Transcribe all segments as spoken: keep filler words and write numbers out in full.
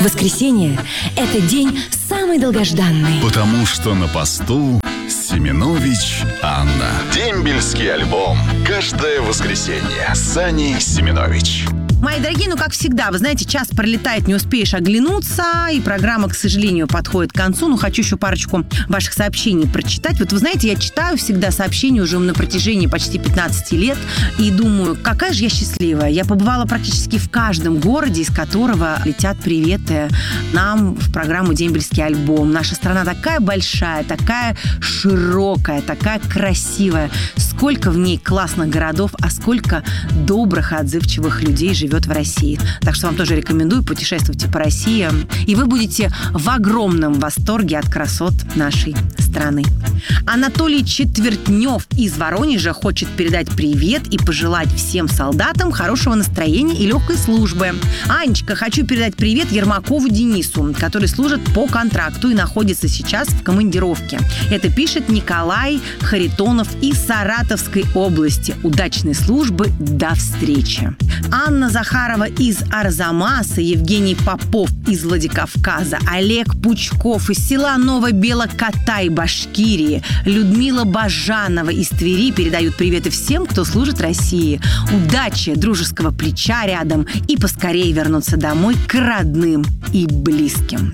Воскресенье – это день самый долгожданный. Потому что на посту Семенович Анна. Дембельский альбом. Каждое воскресенье с Аней Семенович. Мои дорогие, ну, как всегда, вы знаете, час пролетает, не успеешь оглянуться, и программа, к сожалению, подходит к концу. Но хочу еще парочку ваших сообщений прочитать. Вот вы знаете, я читаю всегда сообщения уже на протяжении почти пятнадцати лет, и думаю, какая же я счастливая. Я побывала практически в каждом городе, из которого летят приветы нам в программу «Дембельский альбом». Наша страна такая большая, такая широкая, такая красивая. Сколько в ней классных городов, а сколько добрых и отзывчивых людей живет в России. Так что вам тоже рекомендую, путешествовать по России, и вы будете в огромном восторге от красот нашей страны. Анатолий Четвертнев из Воронежа хочет передать привет и пожелать всем солдатам хорошего настроения и легкой службы. Анечка, хочу передать привет Ермакову Денису, который служит по контракту и находится сейчас в командировке. Это пишет Николай Харитонов из Саратовской области. Удачной службы, до встречи. Анна Захарова из Арзамаса, Евгений Попов из Владикавказа, Олег Пучков из села Новобелокатай, Башкирии, Людмила Бажанова из Твери передают приветы всем, кто служит России. Удачи, дружеского плеча рядом и поскорее вернуться домой к родным и близким.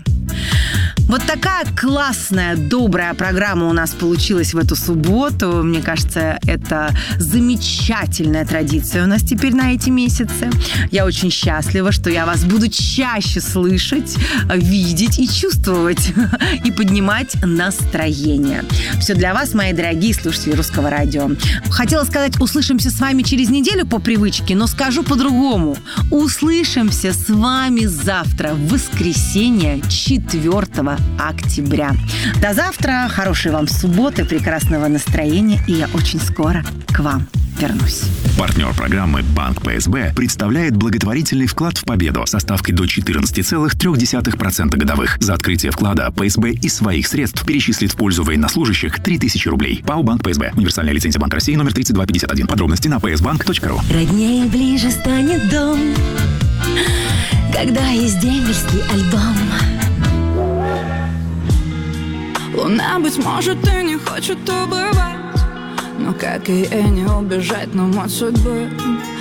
Вот такая классная, добрая программа у нас получилась в эту субботу. Мне кажется, это замечательная традиция у нас теперь на эти месяцы. Я очень счастлива, что я вас буду чаще слышать, видеть и чувствовать, и поднимать настроение. Все для вас, мои дорогие слушатели Русского радио. Хотела сказать, услышимся с вами через неделю по привычке, но скажу по-другому. Услышимся с вами завтра, в воскресенье, четвёртого октября. До завтра, хорошей вам субботы, прекрасного настроения, и я очень скоро к вам вернусь. Партнер программы «Банк ПСБ» представляет благотворительный вклад в победу со ставкой до четырнадцать целых три десятых процента годовых. За открытие вклада ПСБ из своих средств перечислит в пользу военнослужащих три тысячи рублей. ПАО «Банк ПСБ». Универсальная лицензия Банка России номер тридцать два пятьдесят один. Подробности на пи эс банк точка ру. Роднее и ближе станет дом, когда есть дембельский альбом. Луна, быть может, и не хочет убывать, но как и не убежать нам от судьбы.